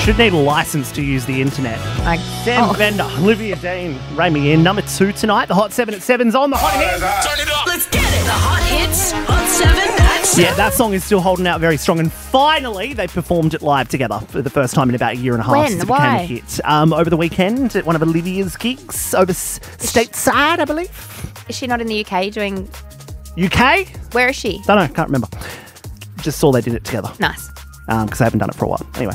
should need a license to use the internet. Like, Sam Bender, Olivia Dean, rein me in. Number 2 tonight. The Hot 7 at 7's on the Hot Hits. Turn it up. Let's get it. The Hot Hits, Hot 7 at 7. Yeah, that song is still holding out very strong. And finally, they performed it live together for the first time in about a year and a half When? since it Why? became a hit. Over the weekend at one of Olivia's gigs over stateside, I believe. is she not in the UK doing... UK? Where is she? Don't know, can't remember. Just saw they did it together Nice. because they haven't done it for a while. Anyway.